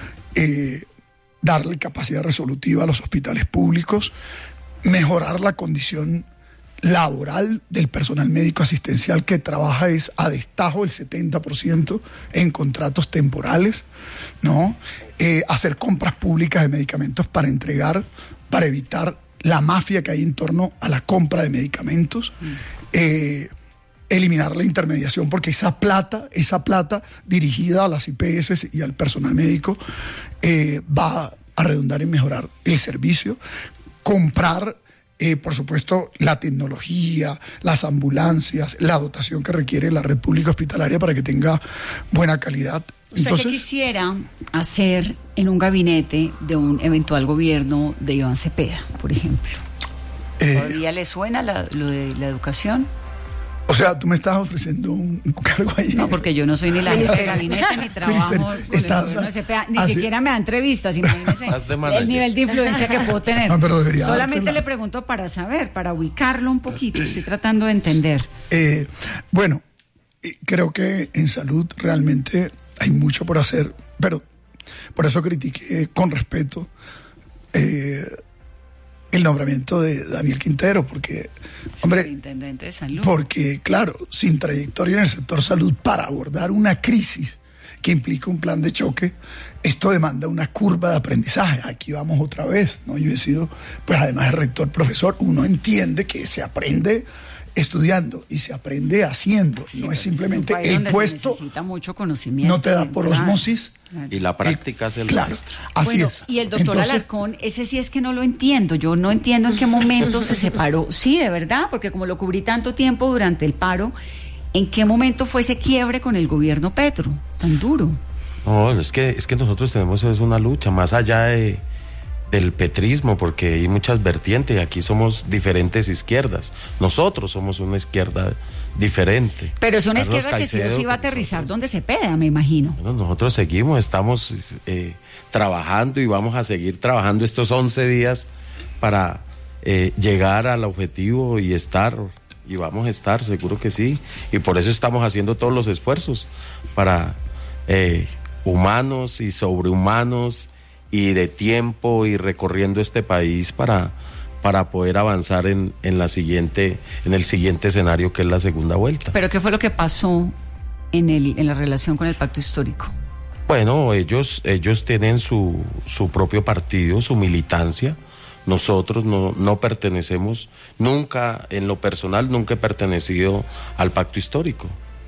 eh, darle capacidad resolutiva a los hospitales públicos, mejorar la condición laboral del personal médico asistencial que trabaja es a destajo el setenta por ciento en contratos temporales, ¿no? Eh, hacer compras públicas de medicamentos para entregar, para evitar la mafia que hay en torno a la compra de medicamentos, mm. eh, eliminar la intermediación, porque esa plata, esa plata dirigida a las I P S y al personal médico eh, va a redundar en mejorar el servicio, comprar Eh, por supuesto, la tecnología, las ambulancias, la dotación que requiere la red pública hospitalaria para que tenga buena calidad. ¿Usted Entonces, qué quisiera hacer en un gabinete de un eventual gobierno de Iván Cepeda, por ejemplo? Eh, ¿Todavía le suena la, lo de la educación? O sea, tú me estás ofreciendo un, un cargo ahí. No, porque yo no soy ni la jefe de gabinete, ni trabajo con el gobierno de Cepeda, ni así, siquiera me da entrevistas, imagínese el nivel de influencia que puedo tener. No, pero debería Solamente le pregunto para saber, para ubicarlo un poquito, estoy tratando de entender. Eh, bueno, creo que en salud realmente hay mucho por hacer, pero por eso critiqué con respeto eh, el nombramiento de Daniel Quintero, porque, hombre, intendente de salud. Porque, claro, sin trayectoria en el sector salud para abordar una crisis que implica un plan de choque, esto demanda una curva de aprendizaje. Aquí vamos otra vez, ¿no? Yo he sido, pues además de rector, profesor, uno entiende que se aprende estudiando y se aprende haciendo, sí, no es simplemente es el puesto, se necesita mucho conocimiento, no te da por claro, osmosis, claro. Y la práctica es el claro, maestro. Así bueno, es. Y el doctor Entonces, Alarcón, ese sí es que no lo entiendo, yo no entiendo en qué momento se separó, sí, de verdad, porque como lo cubrí tanto tiempo durante el paro, ¿en qué momento fue ese quiebre con el gobierno Petro, tan duro? No, es que, es que nosotros tenemos es una lucha, más allá de del petrismo, porque hay muchas vertientes y aquí somos diferentes izquierdas. Nosotros somos una izquierda diferente. Pero es una Carlos izquierda Caicedo, que sí o sí va a aterrizar nosotros, donde Cepeda, me imagino. Bueno, nosotros seguimos, estamos eh, trabajando y vamos a seguir trabajando estos once días para eh, llegar al objetivo y estar, y vamos a estar, seguro que sí. Y por eso estamos haciendo todos los esfuerzos para eh, humanos y sobrehumanos y de tiempo y recorriendo este país para, para poder avanzar en, en la siguiente, en el siguiente escenario que es la segunda vuelta. ¿Pero qué fue lo que pasó en el, en la relación con el pacto histórico? Bueno, ellos, ellos tienen su, su propio partido, su militancia. Nosotros no, no pertenecemos, nunca, en lo personal, nunca he pertenecido al pacto histórico.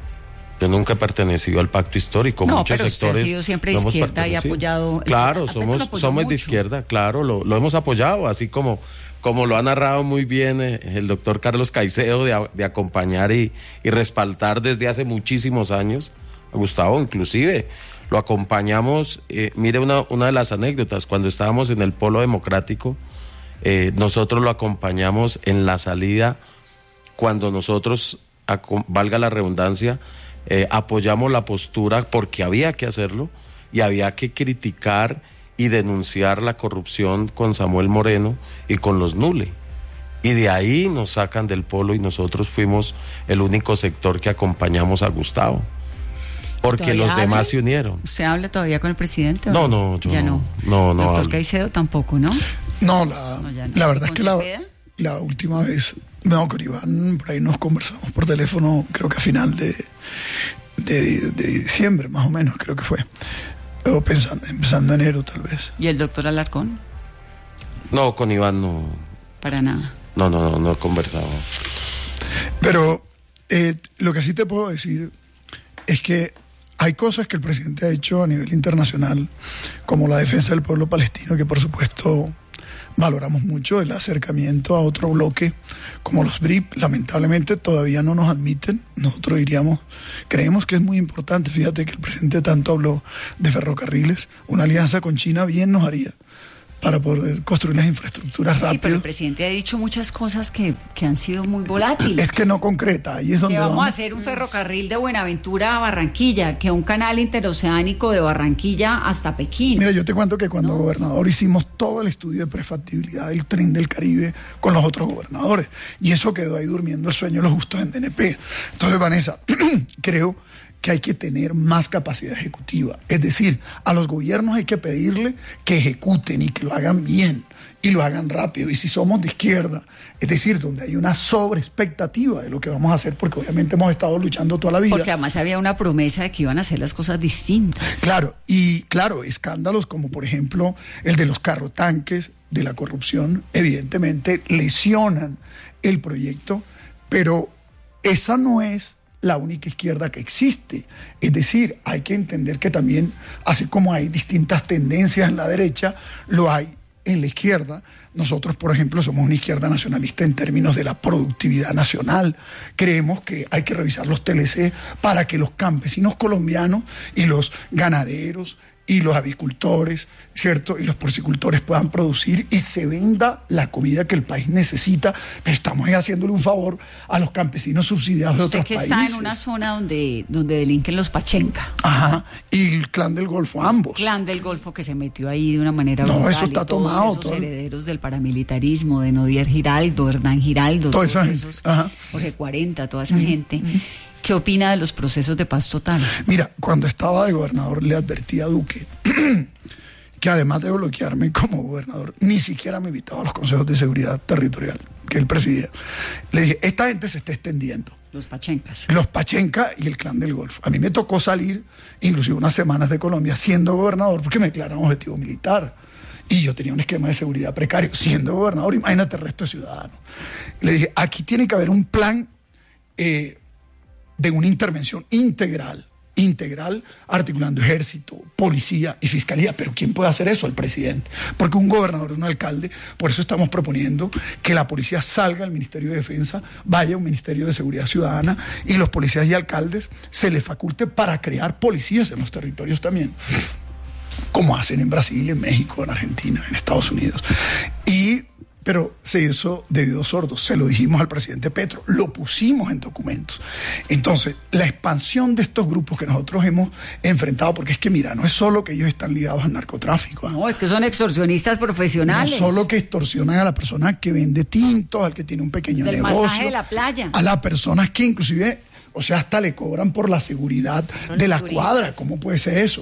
Yo nunca he pertenecido al pacto histórico. No, muchos pero sectores. Usted ha sido siempre de izquierda y ha apoyado. Claro, el, somos, somos mucho. de izquierda, claro, lo, lo hemos apoyado, así como, como lo ha narrado muy bien eh, el doctor Carlos Caicedo, de, de acompañar y, y respaldar desde hace muchísimos años a Gustavo, inclusive. Lo acompañamos, eh, mire una, una de las anécdotas, cuando estábamos en el Polo Democrático, eh, nosotros lo acompañamos en la salida, cuando nosotros, valga la redundancia, Eh, apoyamos la postura porque había que hacerlo y había que criticar y denunciar la corrupción con Samuel Moreno y con los Nule. Y de ahí nos sacan del polo y nosotros fuimos el único sector que acompañamos a Gustavo. Porque los habla? demás se unieron. ¿Se habla todavía con el presidente? No, no, yo ya no. No, no, no Doctor hablo. Caicedo tampoco, ¿no? No, la, no, no. la verdad es que la, la última vez... No, con Iván, por ahí nos conversamos por teléfono, creo que a final de, de, de diciembre, más o menos, creo que fue. O pensando, empezando enero, tal vez. ¿Y el doctor Alarcón? No, con Iván no. Para nada. No, no, no, no he conversado. Pero eh, lo que sí te puedo decir es que hay cosas que el presidente ha hecho a nivel internacional, como la defensa del pueblo palestino, que por supuesto valoramos mucho, el acercamiento a otro bloque como los B R I C, lamentablemente todavía no nos admiten. Nosotros diríamos, creemos que es muy importante. Fíjate que el presidente tanto habló de ferrocarriles, una alianza con China bien nos haría para poder construir las infraestructuras rápido. Sí, pero el presidente ha dicho muchas cosas que, que han sido muy volátiles. Es que no concreta, ahí es donde que vamos, vamos a hacer un ferrocarril de Buenaventura a Barranquilla, que un canal interoceánico de Barranquilla hasta Pekín. Mira, yo te cuento que cuando ¿no? gobernador hicimos todo el estudio de prefactibilidad del tren del Caribe con los otros gobernadores, y eso quedó ahí durmiendo el sueño de los justos en D N P. Entonces, Vanessa, creo que hay que tener más capacidad ejecutiva. Es decir, a los gobiernos hay que pedirle que ejecuten y que lo hagan bien y lo hagan rápido. Y si somos de izquierda, es decir, donde hay una sobreexpectativa de lo que vamos a hacer, porque obviamente hemos estado luchando toda la vida. Porque además había una promesa de que iban a hacer las cosas distintas. Claro, y claro, escándalos como por ejemplo el de los carrotanques, de la corrupción, evidentemente lesionan el proyecto, pero esa no es la única izquierda que existe. Es decir, hay que entender que también, así como hay distintas tendencias en la derecha, lo hay en la izquierda. Nosotros, por ejemplo, somos una izquierda nacionalista en términos de la productividad nacional. Creemos que hay que revisar los T L C para que los campesinos colombianos y los ganaderos y los avicultores, ¿cierto? Y los porcicultores puedan producir y se venda la comida que el país necesita, pero estamos haciéndole un favor a los campesinos subsidiados de otros países. Usted que está en una zona donde, donde delinquen los Pachenca. Ajá, y el Clan del Golfo, ambos. Clan del Golfo que se metió ahí de una manera no, brutal. Eso está y todos tomado. esos todo. herederos del paramilitarismo, de Nodier Giraldo, Hernán Giraldo, toda todos esa esos, gente. Ajá. Jorge cuarenta, toda esa mm, gente. Mm. ¿Qué opina de los procesos de paz total? Mira, cuando estaba de gobernador le advertí a Duque que además de bloquearme como gobernador, ni siquiera me invitaba a los consejos de seguridad territorial que él presidía. Le dije, esta gente se está extendiendo. Los Pachencas. Los Pachenca y el Clan del Golfo. A mí me tocó salir, inclusive unas semanas de Colombia, siendo gobernador, porque me declararon objetivo militar. Y yo tenía un esquema de seguridad precario. Siendo gobernador, imagínate el resto de ciudadanos. Le dije, aquí tiene que haber un plan eh, de una intervención integral, integral, articulando ejército, policía y fiscalía. Pero ¿quién puede hacer eso? El presidente. Porque un gobernador, un alcalde, por eso estamos proponiendo que la policía salga al Ministerio de Defensa, vaya a un Ministerio de Seguridad Ciudadana y los policías y alcaldes se les faculte para crear policías en los territorios también, como hacen en Brasil, en México, en Argentina, en Estados Unidos. Y pero se hizo de oídos sordos, se lo dijimos al presidente Petro, lo pusimos en documentos. Entonces, la expansión de estos grupos que nosotros hemos enfrentado, porque es que mira, no es solo que ellos están ligados al narcotráfico. ¿eh? No, es que son extorsionistas profesionales. No solo que extorsionan a la persona que vende tintos, al que tiene un pequeño Del negocio. masaje de la playa. A las personas que inclusive, o sea, hasta le cobran por la seguridad Son de la turistas. cuadra. ¿Cómo puede ser eso?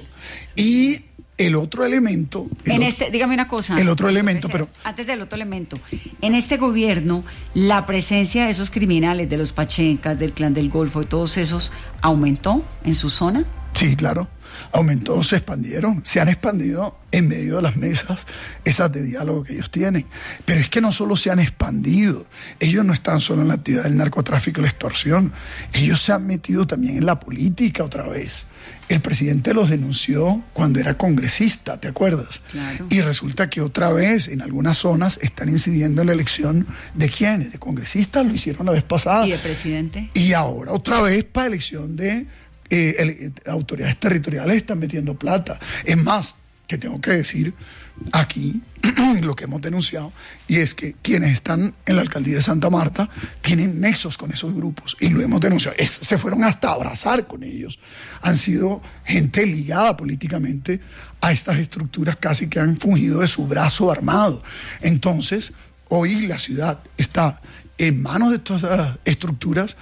Y el otro elemento... El En otro, este, dígame una cosa. El otro elemento, pero... Antes del otro elemento. En este gobierno, la presencia de esos criminales, de los Pachencas, del Clan del Golfo y todos esos, ¿aumentó en su zona? Sí, claro. Aumentó, se expandieron, se han expandido en medio de las mesas esas de diálogo que ellos tienen. Pero es que no solo se han expandido, ellos no están solo en la actividad del narcotráfico y la extorsión, ellos se han metido también en la política otra vez. El presidente los denunció cuando era congresista, ¿te acuerdas? Claro. Y resulta que otra vez en algunas zonas están incidiendo en la elección de quiénes, de congresistas, lo hicieron la vez pasada. ¿Y de presidente? Y ahora otra vez para elección de eh, el, autoridades territoriales están metiendo plata. Es más, que tengo que decir aquí lo que hemos denunciado, y es que quienes están en la alcaldía de Santa Marta tienen nexos con esos grupos, y lo hemos denunciado. Es, se fueron hasta a abrazar con ellos. Han sido gente ligada políticamente a estas estructuras, casi que han fungido de su brazo armado. Entonces, hoy la ciudad está en manos de todas esas estructuras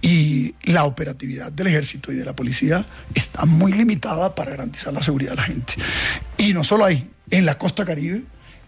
y la operatividad del ejército y de la policía está muy limitada para garantizar la seguridad de la gente. Y no solo ahí, en la costa Caribe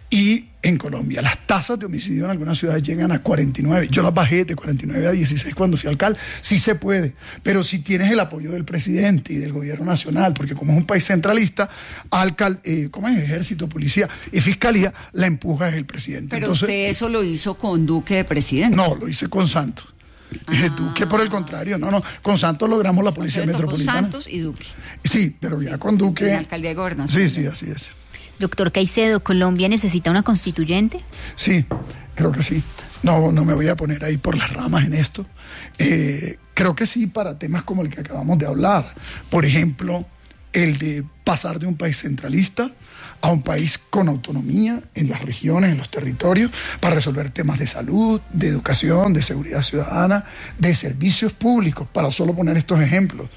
y en Colombia. Las tasas de homicidio en algunas ciudades llegan a cuarenta y nueve. Yo las bajé de cuarenta y nueve a dieciséis cuando fui alcalde. Sí se puede, pero si tienes el apoyo del presidente y del gobierno nacional, porque como es un país centralista, alcal, eh, ¿cómo es? Ejército, policía y fiscalía, la empuja es el presidente. Pero Entonces, usted eso lo hizo con Duque de presidente. no, lo hice con Santos. Ah. Duque, por el contrario, no, no. Con Santos logramos la policía Entonces, metropolitana. Con Santos y Duque. Sí, pero ya con Duque. La alcaldía de Gobernación. Sí, sí, así es. Doctor Caicedo, ¿Colombia necesita una constituyente? Sí, creo que sí. No, no me voy a poner ahí por las ramas en esto. Eh, creo que sí, para temas como el que acabamos de hablar. Por ejemplo, el de pasar de un país centralista a un país con autonomía en las regiones, en los territorios, para resolver temas de salud, de educación, de seguridad ciudadana, de servicios públicos, para solo poner estos ejemplos.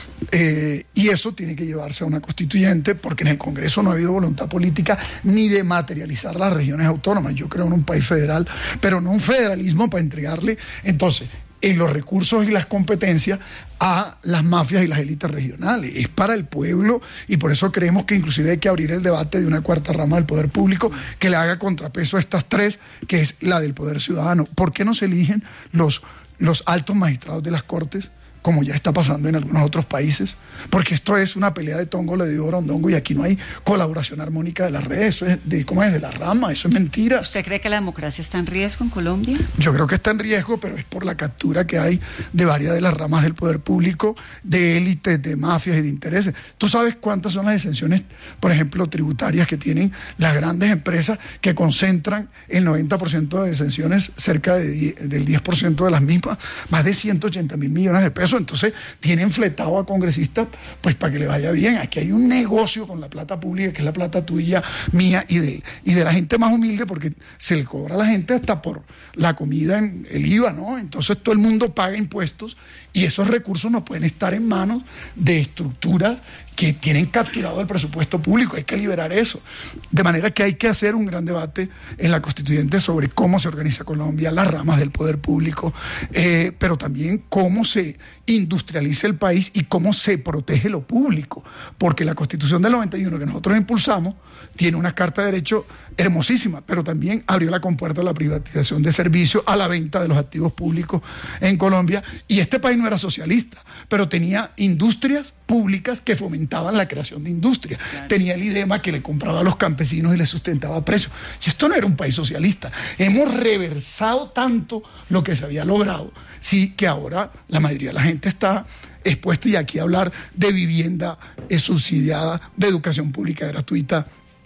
Eh, y eso tiene que llevarse a una constituyente, porque en el Congreso no ha habido voluntad política ni de materializar las regiones autónomas. Yo creo en un país federal, pero no un federalismo para entregarle, entonces, en los recursos y las competencias a las mafias y las élites regionales. Es para el pueblo, y por eso creemos que inclusive hay que abrir el debate de una cuarta rama del poder público que le haga contrapeso a estas tres, que es la del poder ciudadano. ¿Por qué no se eligen los, los altos magistrados de las Cortes, como ya está pasando en algunos otros países? Porque esto es una pelea de tongo, le dio Rondongo, y aquí no hay colaboración armónica de las redes, eso es de, ¿cómo es? De la rama, eso es mentira. ¿Usted cree que la democracia está en riesgo en Colombia? Yo creo que está en riesgo, pero es por la captura que hay de varias de las ramas del poder público, de élites, de mafias y de intereses. ¿Tú sabes cuántas son las exenciones, por ejemplo, tributarias que tienen las grandes empresas, que concentran el noventa por ciento de exenciones, cerca de diez, del diez por ciento de las mismas, más de ciento ochenta mil millones de pesos? Entonces tienen fletado a congresistas pues para que le vaya bien. Aquí hay un negocio con la plata pública, que es la plata tuya, mía y de, y de la gente más humilde, porque se le cobra a la gente hasta por la comida, en el I V A, ¿no? Entonces todo el mundo paga impuestos, y esos recursos no pueden estar en manos de estructuras que tienen capturado el presupuesto público. Hay que liberar eso. De manera que hay que hacer un gran debate en la constituyente sobre cómo se organiza Colombia, las ramas del poder público, eh, pero también cómo se industrializa el país y cómo se protege lo público. Porque la Constitución del noventa y uno que nosotros impulsamos tiene una carta de derecho hermosísima, pero también abrió la compuerta a la privatización de servicios, a la venta de los activos públicos en Colombia. Y este país no era socialista, pero tenía industrias públicas que fomentaban la creación de industrias. Claro. Tenía el IDEMA, que le compraba a los campesinos y les sustentaba precios. Y esto no era un país socialista. Hemos reversado tanto lo que se había logrado, sí, que ahora la mayoría de la gente está expuesta, y aquí hablar de vivienda eh, subsidiada, de educación pública gratuita,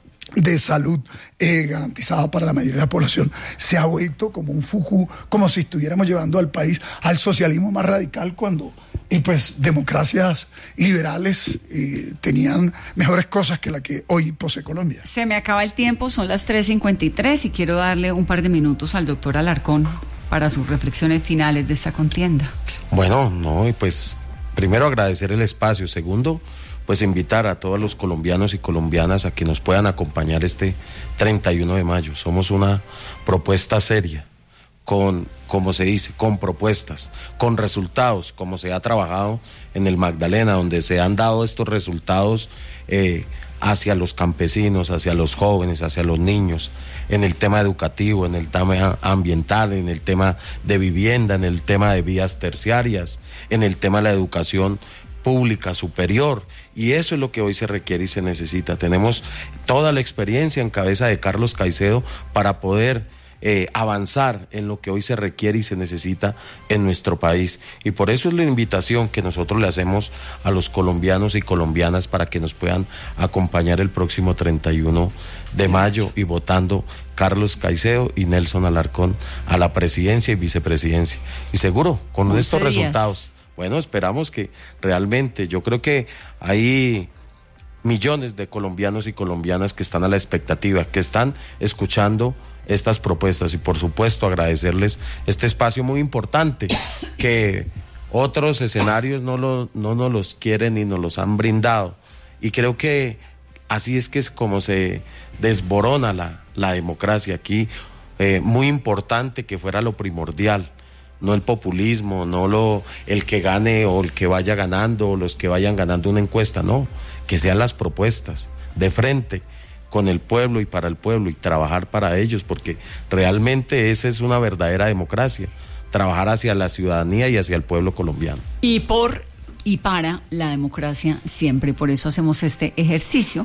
de salud eh, garantizada para la mayoría de la población, se ha vuelto como un fujú, como si estuviéramos llevando al país al socialismo más radical, cuando y pues democracias liberales eh, tenían mejores cosas que la que hoy posee Colombia. Se me acaba el tiempo, son las tres cincuenta y tres, y quiero darle un par de minutos al doctor Alarcón para sus reflexiones finales de esta contienda. Bueno, no, y pues primero agradecer el espacio, segundo, pues invitar a todos los colombianos y colombianas a que nos puedan acompañar este treinta y uno de mayo. Somos una propuesta seria, con, como se dice, con propuestas, con resultados, como se ha trabajado en el Magdalena, donde se han dado estos resultados eh, hacia los campesinos, hacia los jóvenes, hacia los niños, en el tema educativo, en el tema ambiental, en el tema de vivienda, en el tema de vías terciarias, en el tema de la educación pública superior, y eso es lo que hoy se requiere y se necesita. Tenemos toda la experiencia en cabeza de Carlos Caicedo para poder eh, avanzar en lo que hoy se requiere y se necesita en nuestro país, y por eso es la invitación que nosotros le hacemos a los colombianos y colombianas para que nos puedan acompañar el próximo treinta y uno de mayo y votando Carlos Caicedo y Nelson Alarcón a la presidencia y vicepresidencia, y seguro con estos resultados. Bueno, esperamos que realmente, yo creo que hay millones de colombianos y colombianas que están a la expectativa, que están escuchando estas propuestas, y por supuesto agradecerles este espacio muy importante, que otros escenarios no, lo, no nos los quieren ni nos los han brindado, y creo que así es que es como se desborona la, la democracia aquí. Eh, muy importante que fuera lo primordial, no el populismo, no lo el que gane o el que vaya ganando o los que vayan ganando una encuesta, no, que sean las propuestas de frente con el pueblo y para el pueblo, y trabajar para ellos, porque realmente esa es una verdadera democracia, trabajar hacia la ciudadanía y hacia el pueblo colombiano. Y por y para la democracia siempre, por eso hacemos este ejercicio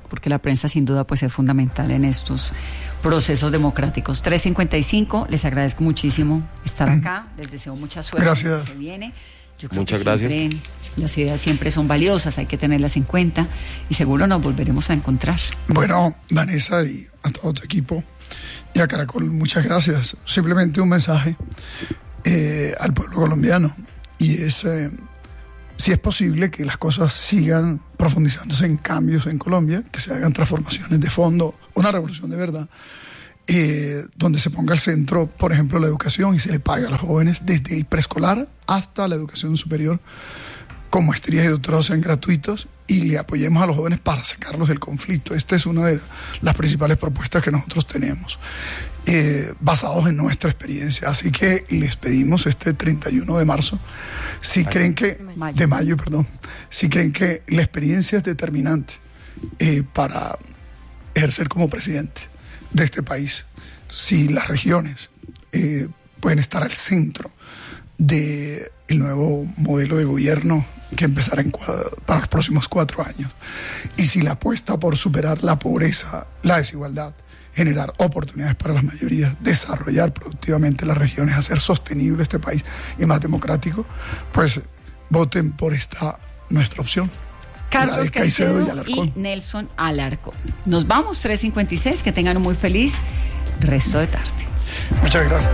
porque la prensa sin duda pues es fundamental en estos procesos democráticos. tres cincuenta y cinco, les agradezco muchísimo estar acá, les deseo mucha suerte. Gracias. Se viene. Yo creo Muchas que gracias. Siempre, las ideas siempre son valiosas, hay que tenerlas en cuenta y seguro nos volveremos a encontrar. Bueno, Vanessa y a todo tu equipo y a Caracol, muchas gracias. Simplemente un mensaje eh, al pueblo colombiano y es eh, si es posible que las cosas sigan profundizándose en cambios en Colombia, que se hagan transformaciones de fondo, una revolución de verdad. Eh, donde se ponga al centro, por ejemplo, la educación y se le pague a los jóvenes desde el preescolar hasta la educación superior, con maestrías y doctorados sean gratuitos y le apoyemos a los jóvenes para sacarlos del conflicto. Esta es una de las principales propuestas que nosotros tenemos, eh, basados en nuestra experiencia. Así que les pedimos este treinta y uno de marzo, si mayo. creen que, mayo. de mayo, perdón, si creen que la experiencia es determinante eh, para ejercer como presidente de este país, si las regiones eh, pueden estar al centro del nuevo modelo de gobierno que empezará en cuadro, para los próximos cuatro años, y si la apuesta por superar la pobreza, la desigualdad, generar oportunidades para las mayorías, desarrollar productivamente las regiones, hacer sostenible este país y más democrático, pues voten por esta nuestra opción. Carlos Caicedo y, y Nelson Alarcón. Nos vamos, tres cincuenta y seis, que tengan un muy feliz resto de tarde. Muchas gracias.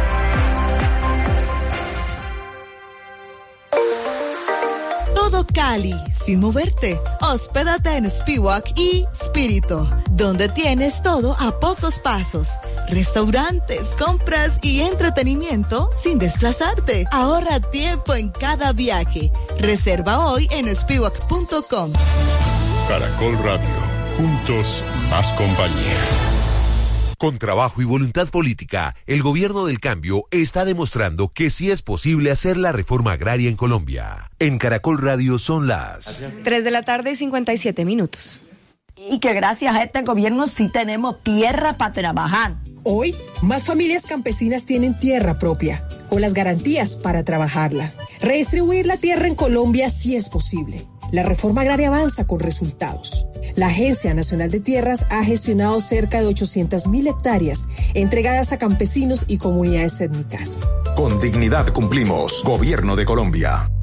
Todo Cali, sin moverte. Hospédate en Spiwak y Spirito, donde tienes todo a pocos pasos. Restaurantes, compras y entretenimiento sin desplazarte. Ahorra tiempo en cada viaje. Reserva hoy en spiwak punto com. Caracol Radio, juntos más compañía. Con trabajo y voluntad política, el gobierno del cambio está demostrando que sí es posible hacer la reforma agraria en Colombia. En Caracol Radio son las tres de la tarde y cincuenta y siete minutos. Y que gracias a este gobierno sí tenemos tierra para trabajar. Hoy, más familias campesinas tienen tierra propia, con las garantías para trabajarla. Redistribuir la tierra en Colombia sí es posible. La reforma agraria avanza con resultados. La Agencia Nacional de Tierras ha gestionado cerca de ochocientas mil hectáreas entregadas a campesinos y comunidades étnicas. Con dignidad cumplimos. Gobierno de Colombia.